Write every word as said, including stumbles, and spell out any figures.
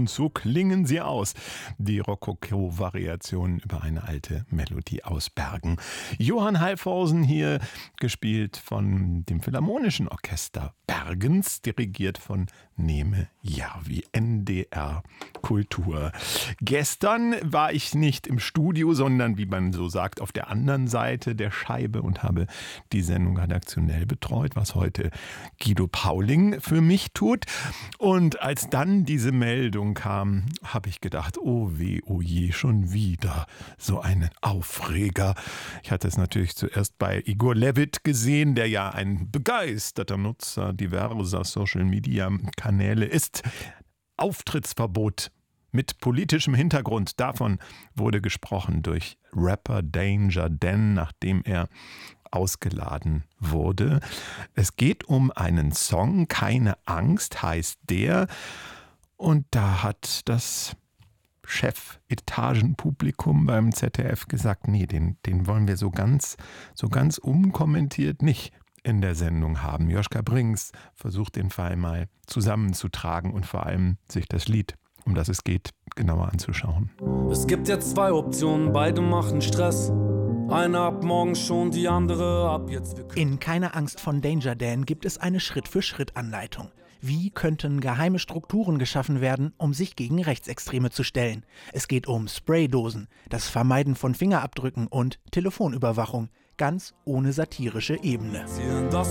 und so klingen sie aus. Die Rokoko-Variation über eine alte Melodie aus Bergen. Johann Halvorsen hier, gespielt von dem Philharmonischen Orchester Bergens, dirigiert von Neme Järvi, N D R Kultur. Gestern war ich nicht im Studio, sondern, wie man so sagt, auf der anderen Seite der Scheibe und habe die Sendung redaktionell betreut, was heute Guido Pauling für mich tut. Und als dann diese Meldung kam, habe ich gedacht, oh weh, oh je, schon wieder so einen Aufreger. Ich hatte es natürlich zuerst bei Igor Levit gesehen, der ja ein begeisterter Nutzer diverser Social-Media-Kanäle ist. Auftrittsverbot mit politischem Hintergrund, davon wurde gesprochen durch Rapper Danger Dan, nachdem er ausgeladen wurde. Es geht um einen Song, Keine Angst heißt der, und da hat das Chefetagenpublikum beim Z D F gesagt, nee, den, den wollen wir so ganz, so ganz unkommentiert nicht in der Sendung haben. Joschka Brings versucht den Fall mal zusammenzutragen und vor allem sich das Lied, um das es geht, genauer anzuschauen. Es gibt jetzt zwei Optionen, beide machen Stress. Eine ab morgen schon, die andere ab jetzt. In Keine Angst von Danger Dan gibt es eine Schritt-für-Schritt-Anleitung. Wie könnten geheime Strukturen geschaffen werden, um sich gegen Rechtsextreme zu stellen? Es geht um Spraydosen, das Vermeiden von Fingerabdrücken und Telefonüberwachung, ganz ohne satirische Ebene.